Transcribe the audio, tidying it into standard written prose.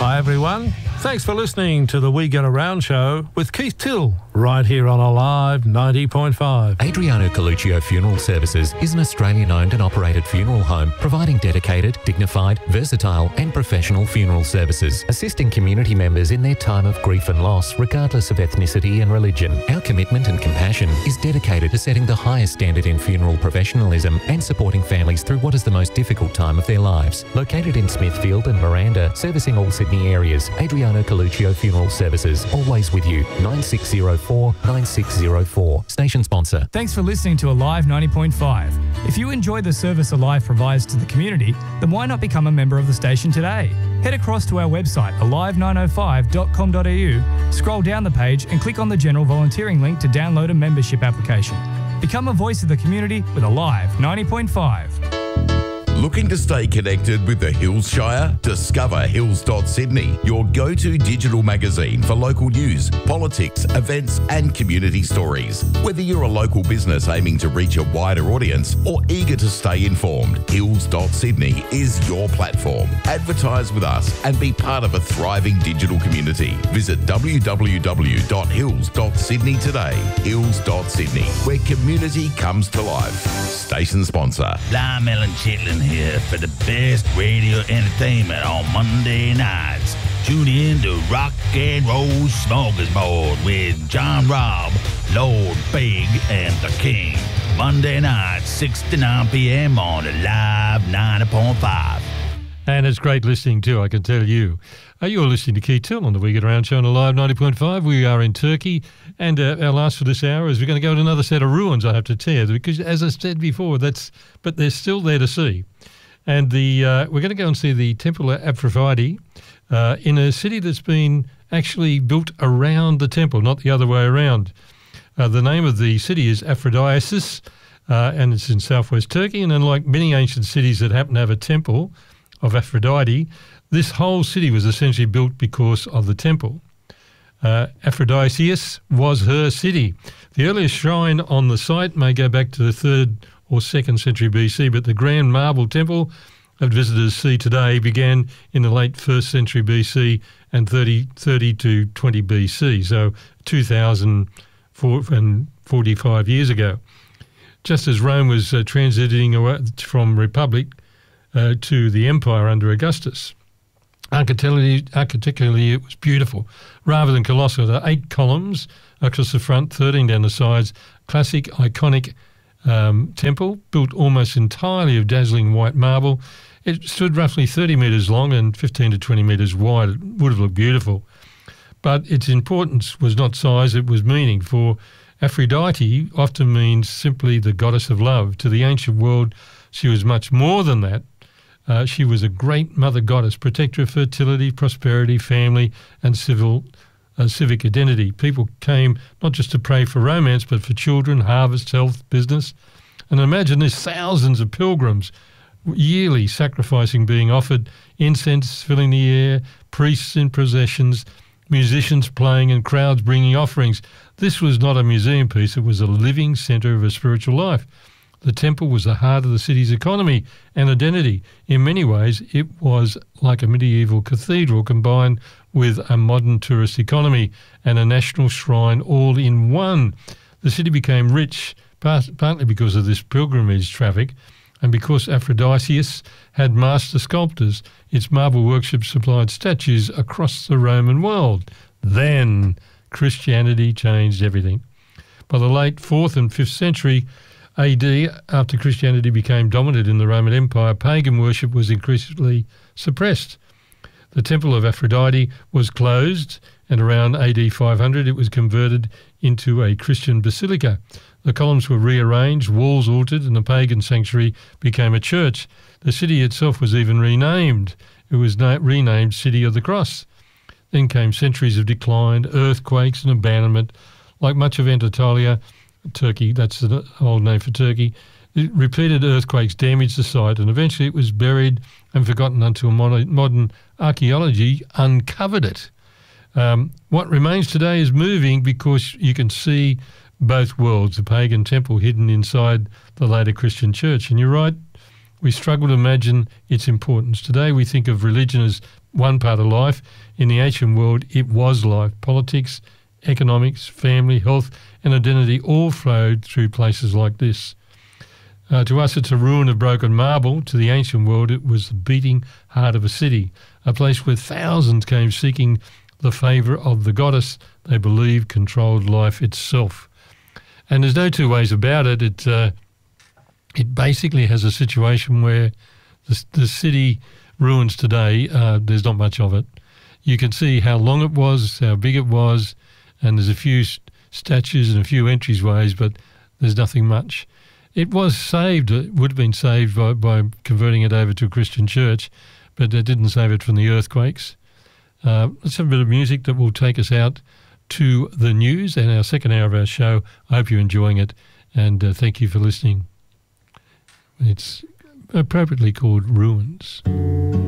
Hi everyone. Thanks for listening to the We Get Around show with Keith Till, right here on Alive 90.5. Adriano Coluccio Funeral Services is an Australian-owned and operated funeral home providing dedicated, dignified, versatile and professional funeral services, assisting community members in their time of grief and loss regardless of ethnicity and religion. Our commitment and compassion is dedicated to setting the highest standard in funeral professionalism and supporting families through what is the most difficult time of their lives. Located in Smithfield and Miranda, servicing all Sydney areas, Adriano Coluccio Funeral Services, always with you. 9604 9604. Station sponsor. Thanks for listening to Alive 90.5. If you enjoy the service Alive provides to the community, then why not become a member of the station today? Head across to our website, alive905.com.au, scroll down the page and click on the general volunteering link to download a membership application. Become a voice of the community with Alive 90.5. Looking to stay connected with the Hills Shire? Discover Hills.Sydney, your go-to digital magazine for local news, politics, events and community stories. Whether you're a local business aiming to reach a wider audience or eager to stay informed, Hills.Sydney is your platform. Advertise with us and be part of a thriving digital community. Visit www.hills.sydney today. Hills.Sydney, where community comes to life. Station sponsor. Lymell and Chitlin here for the best radio entertainment on Monday nights. Tune in to Rock and Roll Smorgasbord with John Robb, Lord Big, and the King. Monday nights, 6 to 9 p.m. on Alive 90.5. And it's great listening too, I can tell you. You're listening to Keith Till on the We Get Around show on Alive 90.5. We are in Turkey, and our last for this hour is we're going to go to another set of ruins, I have to tell you, because as I said before, but they're still there to see. And we're going to go and see the Temple of Aphrodite in a city that's been actually built around the temple, not the other way around. The name of the city is Aphrodisias, and it's in southwest Turkey. And unlike many ancient cities that happen to have a temple of Aphrodite, this whole city was essentially built because of the temple. Aphrodisias was her city. The earliest shrine on the site may go back to the 3rd or 2nd century BC, but the grand marble temple that visitors see today began in the late 1st century BC and 30 to 20 BC, so 2,045 years ago. Just as Rome was transiting away from Republic to the Empire under Augustus. Architecturally, it was beautiful. Rather than colossal, there are 8 columns across the front, 13 down the sides. Classic, iconic temple, built almost entirely of dazzling white marble. It stood roughly 30 metres long and 15 to 20 metres wide. It would have looked beautiful. But its importance was not size, it was meaning. For Aphrodite often means simply the goddess of love. To the ancient world, she was much more than that. She was a great mother goddess, protector of fertility, prosperity, family and civic identity. People came not just to pray for romance, but for children, harvest, health, business. And imagine there's thousands of pilgrims yearly sacrificing being offered, incense filling the air, priests in processions, musicians playing and crowds bringing offerings. This was not a museum piece, it was a living centre of a spiritual life. The temple was the heart of the city's economy and identity. In many ways, it was like a medieval cathedral combined with a modern tourist economy and a national shrine all in one. The city became rich partly because of this pilgrimage traffic and because Aphrodisias had master sculptors. Its marble workshop supplied statues across the Roman world. Then Christianity changed everything. By the late 4th and 5th century AD, after Christianity became dominant in the Roman Empire, pagan worship was increasingly suppressed. The Temple of Aphrodite was closed, and around AD 500 it was converted into a Christian basilica. The columns were rearranged, walls altered, and the pagan sanctuary became a church. The city itself was even renamed. It was renamed City of the Cross. Then came centuries of decline, earthquakes and abandonment. Like much of Anatolia, Turkey, that's the old name for Turkey, repeated earthquakes damaged the site, and eventually it was buried and forgotten until modern archaeology uncovered it. What remains today is moving because you can see both worlds, the pagan temple hidden inside the later Christian church. And you're right, we struggle to imagine its importance. Today we think of religion as one part of life. In the ancient world, it was life. Politics, economics, family, health and identity all flowed through places like this. To us, it's a ruin of broken marble. To the ancient world, it was the beating heart of a city, a place where thousands came seeking the favour of the goddess they believed controlled life itself. And there's no two ways about it. It basically has a situation where the city ruins today, there's not much of it. You can see how long it was, how big it was, and there's a few statues and a few entryways, but there's nothing much. It was saved, it would have been saved by converting it over to a Christian church, but it didn't save it from the earthquakes. Let's have a bit of music that will take us out to the news and our second hour of our show. I hope you're enjoying it, and thank you for listening. It's appropriately called Ruins.